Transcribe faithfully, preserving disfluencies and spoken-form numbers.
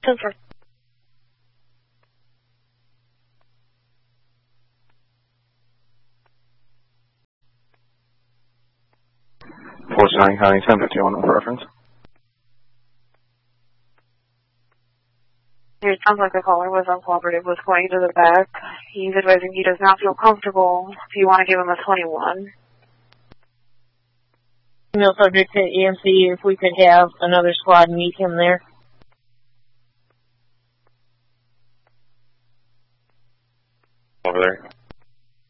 ten four. Forsyth County, ten fifty-one for reference. It sounds like the caller was uncooperative with going to the back. He's advising he does not feel comfortable. If you want to give him a twenty-one. Email subject to E M C if we could have another squad meet him there. Over there.